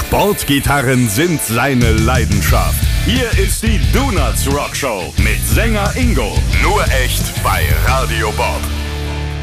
Bordgitarren sind seine Leidenschaft. Hier ist die Donuts Rock Show mit Sänger Ingo. Nur echt bei Radio Bob.